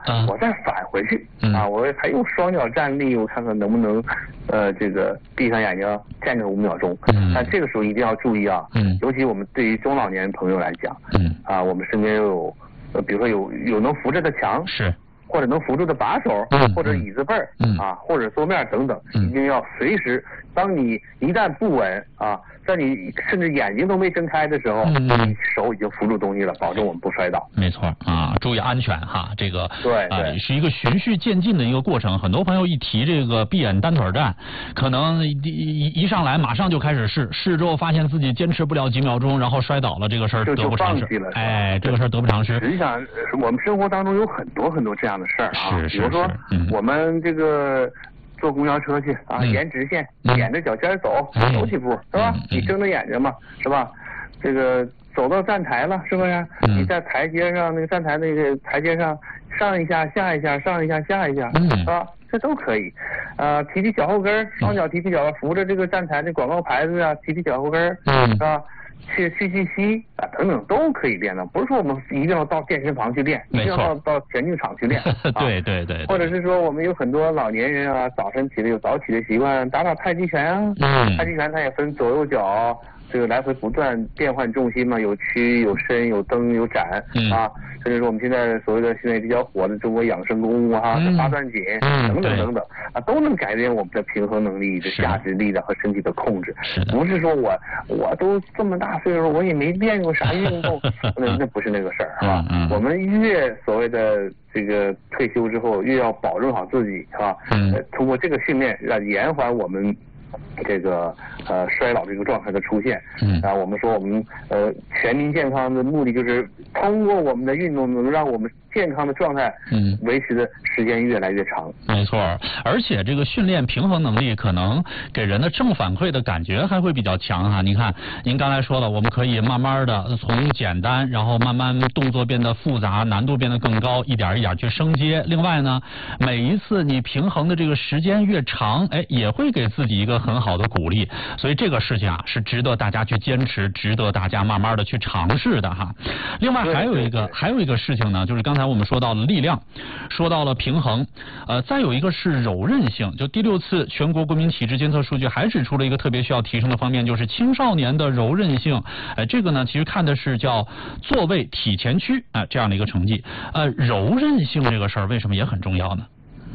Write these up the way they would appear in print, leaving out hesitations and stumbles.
我再返回去啊，我还用双脚站立，我看看能不能这个闭上眼睛站个5秒钟。但这个时候一定要注意啊，尤其我们对于中老年朋友来讲，我们身边有比如说有能扶着的墙，是，或者能扶住的把手，或者椅子背儿，或者桌面等等，一定要随时，当你一旦不稳啊，在你甚至眼睛都没睁开的时候，你手已经扶住东西了，保证我们不摔倒。 没错啊，注意安全哈，这个对是一个循序渐进的一个过程。很多朋友一提这个闭眼单腿站，可能一上来马上就开始试之后，发现自己坚持不了几秒钟，然后摔倒了，这个事儿得不偿失。哎，这个事儿得不偿失。 实际上，我们生活当中有很多这样的事儿啊，比如说我们这个坐公交车去啊，沿直线沿着脚尖走几步是吧？你睁着眼睛嘛是吧？这个走到站台了是不是？你在台阶上那个站台那个台阶上上一下下一下上一下下一下是吧？这都可以，提脚后跟，双脚提脚扶着这个站台的广告牌子啊，提脚后跟是吧？去吸啊等等都可以练的，不是说我们一定要到健身房去练，一定要到田径场去练。 对， 或者是说我们有很多老年人啊，早晨起来有早起的习惯，打太极拳啊，太极拳它也分左右脚。这个来回不断变换重心嘛，有屈有伸有蹬有展啊，甚至说我们现在所谓的现在比较火的中国养生功夫啊，八段锦等等啊，都能改变我们的平衡能力、的下肢力量和身体的控制。不是说我都这么大岁数，我也没练过啥运动，那不是那个事儿，是吧？我们越所谓的这个退休之后，越要保证好自己，是吧？通过这个训练，延缓我们这个衰老这个状态的出现。我们说我们全民健康的目的就是通过我们的运动能让我们健康的状态维持的时间越来越长。 没错，而且这个训练平衡能力可能给人的正反馈的感觉还会比较强哈。你看您刚才说了，我们可以慢慢的从简单，然后慢慢动作变得复杂，难度变得更高，一点一点去升阶。另外呢，每一次你平衡的这个时间越长，也会给自己一个很好的鼓励。所以这个事情啊是值得大家去坚持，值得大家慢慢的去尝试的哈。另外还有一个事情呢，就是刚才我们说到了力量，说到了平衡，再有一个是柔韧性。就第6次全国国民体质监测数据还指出了一个特别需要提升的方面，就是青少年的柔韧性。这个呢其实看的是叫坐位体前屈这样的一个成绩。柔韧性这个事儿为什么也很重要呢？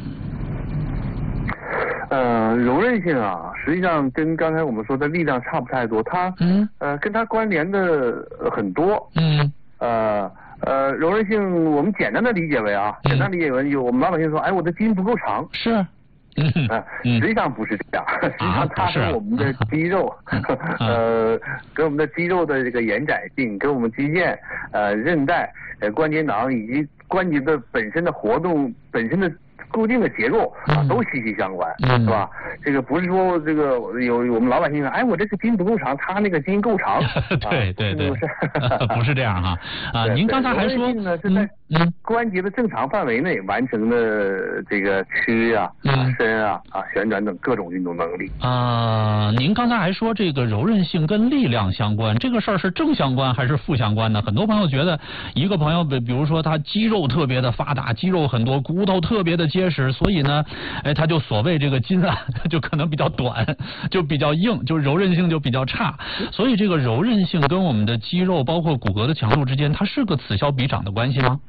柔韧性啊，实际上跟刚才我们说的力量差不太多，它跟它关联的很多。柔韧性我们简单的理解为有我们老百姓说，我的筋不够长。 是。 实际上不是这样，实际上它跟我们的肌肉，跟我们的肌肉的这个延展性，跟我们肌腱、韧带、关节囊以及关节的本身的活动本身的固定的结构都息息相关，是吧？这个不是说这个有我们老百姓我这个筋不够长，他那个筋够长。 对，不是这样哈。您刚才还说呢是在关节的正常范围内完成的这个屈伸旋转等各种运动能力。 您刚才还说这个柔韧性跟力量相关，这个事儿是正相关还是负相关呢？很多朋友觉得一个朋友比如说他肌肉特别的发达，肌肉很多，骨头特别的结实，所以呢他就所谓这个筋就可能比较短，就比较硬，就柔韧性就比较差。所以这个柔韧性跟我们的肌肉包括骨骼的强度之间，它是个此消彼长的关系吗？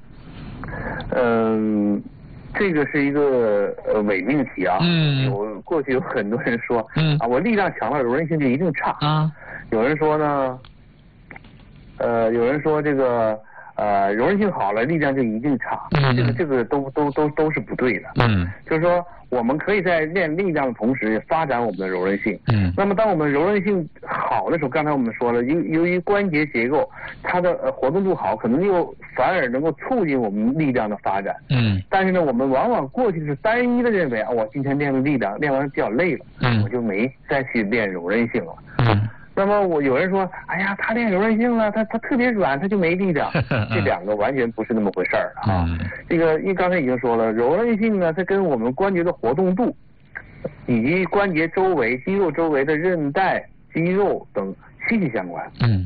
这个是一个伪命题啊。过去有很多人说我力量强了，柔韧性就一定差啊。有人说呢有人说这个柔韧性好了，力量就一定差。这个都是不对的。就是说我们可以在练力量的同时发展我们的柔韧性。那么当我们柔韧性好的时候，刚才我们说了，由于关节结构它的活动度好，可能又反而能够促进我们力量的发展。但是呢，我们往往过去是单一的认为我今天练了力量，练完比较累了，我就没再去练柔韧性了。那么有人说，他练柔韧性了，他特别软，他就没力量。这两个完全不是那么回事儿啊。这个因为刚才已经说了，柔韧性呢，它跟我们关节的活动度，以及关节周围、肌肉周围的韧带、肌肉等息息相关。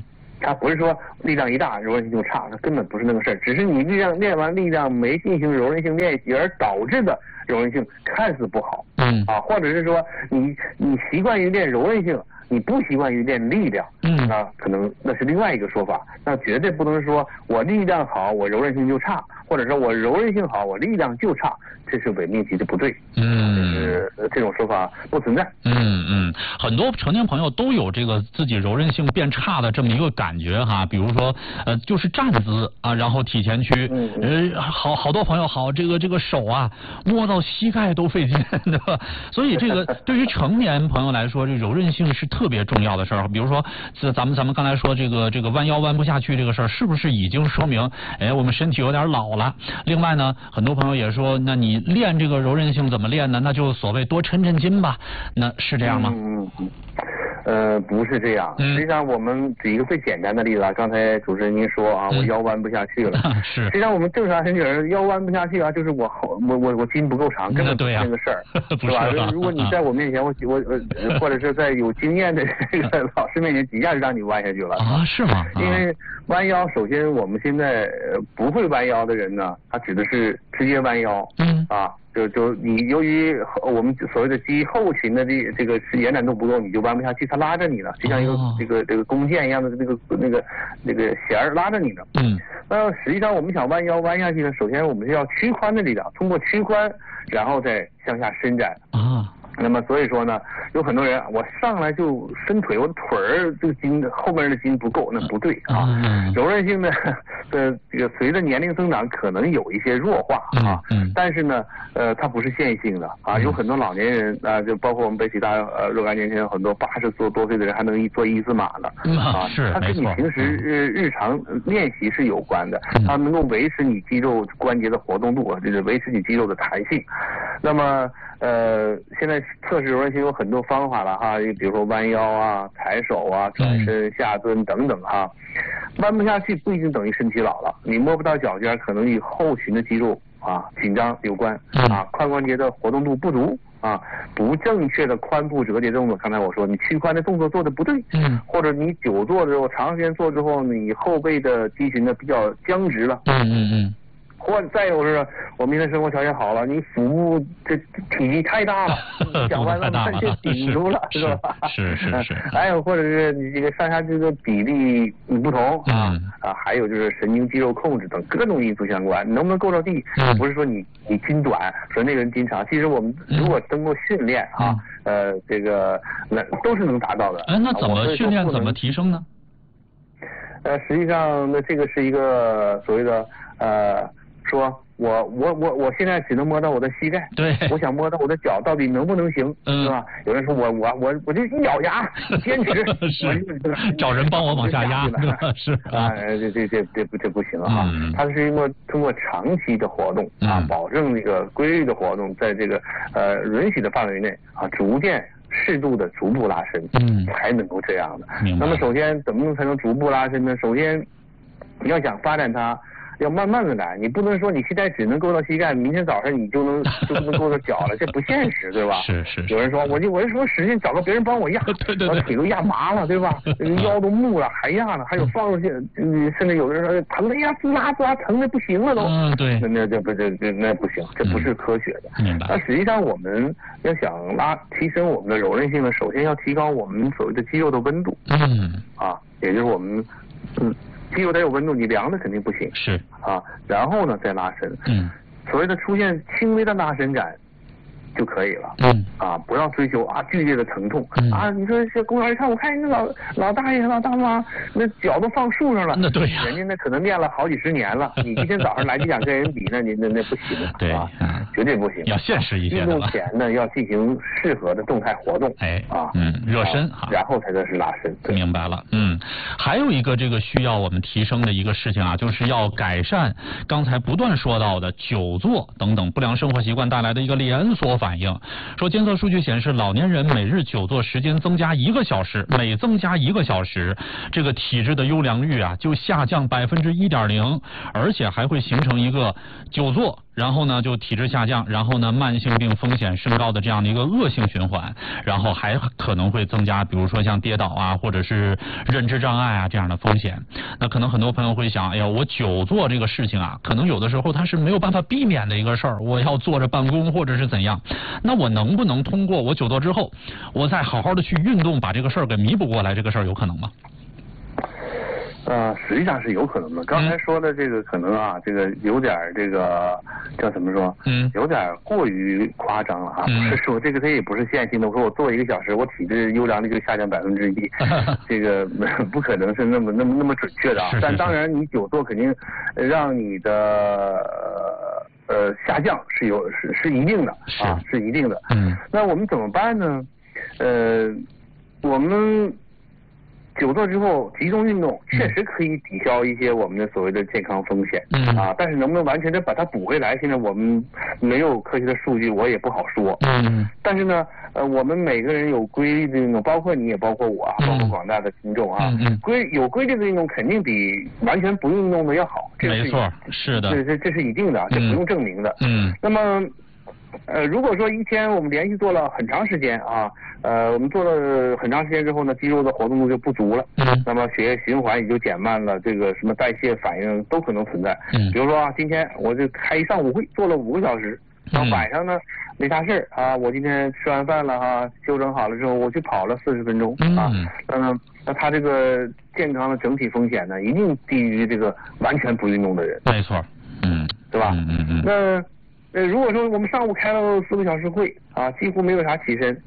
它不是说力量一大柔韧性就差，它根本不是那个事儿，只是你练完力量没进行柔韧性练习而导致的柔韧性看似不好，或者是说你习惯于练柔韧性，你不习惯于练力量，那可能那是另外一个说法，那绝对不能说我力量好我柔韧性就差，或者说我柔韧性好我力量就差，这是伪命题的不对，就是这种说法不存在。 很多成年朋友都有这个自己柔韧性变差的这么一个感觉哈，比如说就是站姿啊，然后体前屈，好多朋友这个手啊摸到膝盖都费劲，对吧？所以这个对于成年朋友来说，这柔韧性是特别重要的事儿。比如说咱们刚才说这个弯腰弯不下去这个事儿，是不是已经说明我们身体有点老了？另外呢，很多朋友也说，那你练这个柔韧性怎么练呢？那就所谓多抻筋吧，那是这样吗？ 不是这样。实际上我们举一个最简单的例子啊，刚才主持人您说啊，我腰弯不下去了。 是。 实际上我们正常人腰弯不下去啊，就是我筋不够长，根本不是那个事儿，是吧？如果你在我面前，我或者是在有经验的这个老师面前，一下就让你弯下去了。 啊，是吗？ 因为弯腰，首先我们现在不会弯腰的人呢，他指的是直接弯腰。就你由于我们所谓的肌后群的这个延展度不够，你就弯不下去，它拉着你了，就像一个这个弓箭一样的那个弦儿拉着你呢。那实际上我们想弯腰弯下去呢，首先我们是要屈髋的力量，通过屈髋，然后再向下伸展。那么所以说呢，有很多人我上来就伸腿，我的腿儿这个筋后面的筋不够，那不对啊。柔韧性的这个随着年龄增长可能有一些弱化啊，但是呢它不是线性的啊。有很多老年人啊，就包括我们北体大若干年前很多80多岁的人还能做1字马呢啊。它跟你平时日常练习是有关的，它能够维持你肌肉关节的活动度，就是维持你肌肉的弹性。那么现在测试柔韧性有很多方法了哈，比如说弯腰啊、抬手啊、转身、下蹲等等哈。弯不下去不一定等于身体老了，你摸不到脚尖，可能与后群的肌肉啊紧张有关啊，髋关节的活动度不足啊，不正确的髋部折叠动作，刚才我说你屈髋的动作做的不对，或者你久坐之后长时间坐之后，你后背的肌群呢比较僵直了，或者再有是，我们现在生活条件好了，你腹部这体积太大了，想弯弯就顶住了，是吧？ 是。 还有或者是你这个上下肢的比例不同还有就是神经肌肉控制等各种因素相关，你能不能够着地？不是说你筋短，说那个人筋长，其实我们如果经过训练这个那都是能达到的。 那怎么训练？怎么提升呢？ 实际上那这个是一个所谓的说我现在只能摸到我的膝盖， 对， 我想摸到我的脚到底能不能行，是吧？有人说我就一咬牙坚持， 找人帮我往下压，是啊，这不行啊，它是通过长期的活动保证这个规律的活动，在这个允许的范围内逐渐适度的逐步拉伸，才能够这样的。那么首先怎么才能逐步拉伸呢？首先你要想发展它，要慢慢的来，你不能说你现在只能够到膝盖，明天早上你就能够到脚了，这不现实，对吧？ 是。 有人说我是说使劲找个别人帮我压，我腿都压麻了，对吧？腰都木了还压呢，还有放出去，甚至有的人说疼的呀，滋啦疼的不行了都。 对。 那不行，这不是科学的。 明白。 那实际上我们要想提升我们的柔韧性呢，首先要提高我们所谓的肌肉的温度。也就是我们肌肉得有温度，你凉的肯定不行。 是然后呢再拉伸。所谓的出现轻微的拉伸感就可以了。不要追求剧烈的疼痛。你说这公园一看，我看那老大爷老大妈那脚都放树上了， 那对呀， 人家那可能练了好几十年了，你今天早上来就想跟人比，那不行， 对绝对不行。 要现实一些的了。 运动前呢要进行适合的动态活动。 热身然后才是拉伸。 明白了。还有一个这个需要我们提升的一个事情就是要改善刚才不断说到的久坐等等不良生活习惯带来的一个连锁反应。说监测数据显示，老年人每日久坐时间增加1个小时，每增加1个小时，这个体质的优良率就下降1.0%，而且还会形成一个久坐然后呢就体质下降，然后呢慢性病风险升高的这样的一个恶性循环，然后还可能会增加比如说像跌倒啊或者是认知障碍啊这样的风险。那可能很多朋友会想，哎呀，我久坐这个事情啊，可能有的时候它是没有办法避免的一个事儿，我要坐着办公或者是怎样，那我能不能通过我久坐之后我再好好的去运动把这个事儿给弥补过来，这个事儿有可能吗？ 实际上是有可能的。刚才说的这个可能啊，这个有点这个叫怎么说？有点过于夸张了啊。不是说这个它也不是线性的。我说我做1个小时，我体质优良率就下降1%，这个不可能是那么准确的啊。但当然，你久坐肯定让你的下降是一定的啊，是一定的。那我们怎么办呢？我们久坐之后集中运动确实可以抵消一些我们的所谓的健康风险啊，但是能不能完全的把它补回来，现在我们没有科学的数据，我也不好说。但是呢，我们每个人有规律的运动，包括你也包括我啊，包括广大的听众啊，有规律的运动肯定比完全不运动的要好， 没错，是的， 这是一定的，这不用证明的。那么如果说一天我们连续做了很长时间啊，我们做了很长时间之后呢，肌肉的活动度就不足了，那么血液循环也就减慢了，这个什么代谢反应都可能存在。比如说啊，今天我就开一上午会，做了5个小时，然后晚上呢没啥事儿啊，我今天吃完饭了啊，休整好了之后，我去跑了40分钟啊，那他这个健康的整体风险呢，一定低于这个完全不运动的人。 没错， 对吧？如果说我们上午开了4个小时会啊，几乎没有啥起身，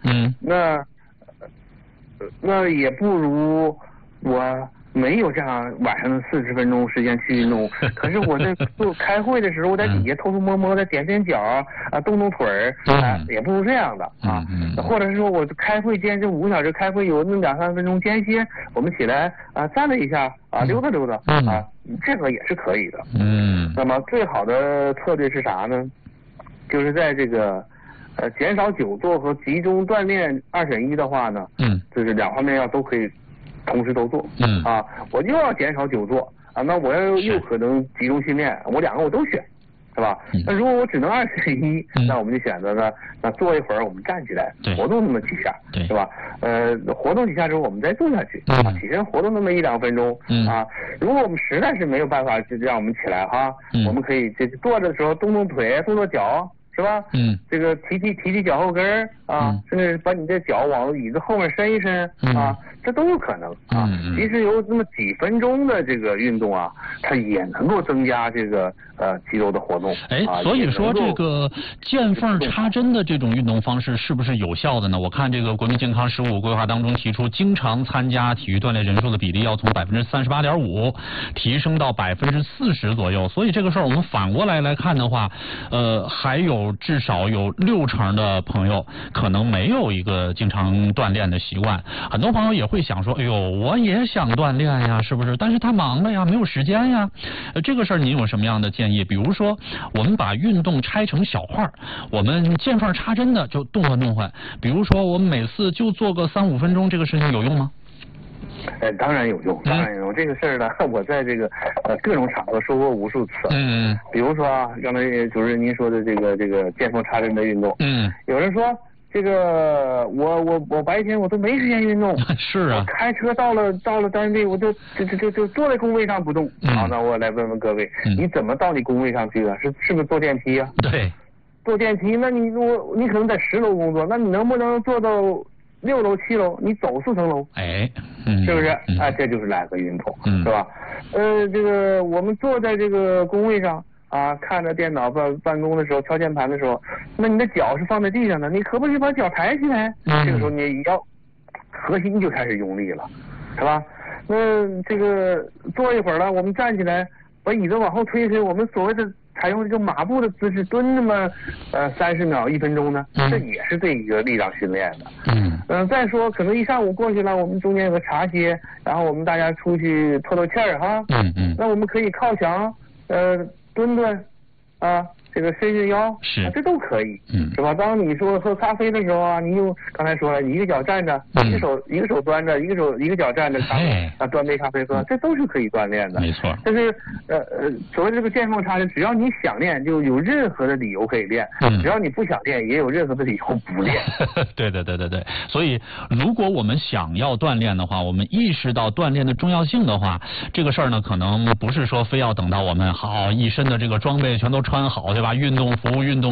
那也不如我没有这样晚上的40分钟时间去运动。可是我在开会的时候，我在底下偷偷摸摸的踮脚啊，动动腿儿啊，也不如这样的啊。或者是说我开会间这5个小时开会有那2-3分钟间歇，我们起来啊站了一下啊，溜达溜达啊，这个也是可以的。那么最好的策略是啥呢？就是在这个减少久坐和集中锻炼2选1的话呢，就是2方面都可以同时都做。我又要减少久坐啊，那我又可能集中训练，我2个我都选，是吧？那如果我只能2选1，那我们就选择呢，那坐一会儿我们站起来活动那么几下，是吧？活动几下之后我们再坐下去，起身活动那么1-2分钟啊。如果我们实在是没有办法就让我们起来哈，我们可以这坐着的时候动动腿，动动脚。是吧？这个提脚后跟啊，甚至把你的脚往椅子后面伸一伸啊，这都有可能啊。其实有这么几分钟的这个运动啊，它也能够增加这个肌肉的活动。 所以说这个见缝插针的这种运动方式是不是有效的呢？我看这个国民健康15规划当中提出，经常参加体育锻炼人数的比例要从38.5%提升到40%左右。所以这个事儿我们反过来看的话，还有至少有60%的朋友可能没有一个经常锻炼的习惯。很多朋友也会想说，哎呦，我也想锻炼呀，是不是？但是他忙了呀，没有时间呀。这个事儿你有什么样的建议？比如说，我们把运动拆成小块，我们见缝插针的就动换。比如说，我们每次就做个3-5分钟，这个事情有用吗？ 当然有用，当然有用。这个事儿呢，我在这个各种场合说过无数次。比如说啊，刚才主任您说的这个见缝插针的运动。有人说这个我白天我都没时间运动。 是啊。 我开车到了单位，我就坐在工位上不动。好，那我来问问各位，你怎么到你工位上去的？是不是坐电梯啊？ 对。 坐电梯，那你可能在10楼工作，那你能不能做到6楼、7楼？你走4层楼？是不是？这就是来个运动，是吧？这个我们坐在这个工位上啊，看着电脑办公的时候，敲键盘的时候，那你的脚是放在地上的，你可不可以把脚抬起来？这个时候你要核心就开始用力了，是吧？那这个坐一会儿了，我们站起来，把椅子往后推，我们所谓的采用这个马步的姿势蹲那么30秒1分钟呢，这也是对一个力量训练的。再说可能一上午过去了，我们中间有个茶歇，然后我们大家出去透透气儿哈。那我们可以靠墙蹲啊， 这个伸伸腰， 是， 这都可以，是吧？当你说喝咖啡的时候啊，你用刚才说了，你一个脚站着，一个手端着，一个脚站着，端杯咖啡喝，这都是可以锻炼的。 没错。 但是所谓这个见缝插针，只要你想练，就有任何的理由可以练；只要你不想练，也有任何的理由不练。 对。所以，如果我们想要锻炼的话，我们意识到锻炼的重要性的话，这个事儿呢，可能不是说非要等到我们好一身的这个装备全都穿好，对吧？运动服、运动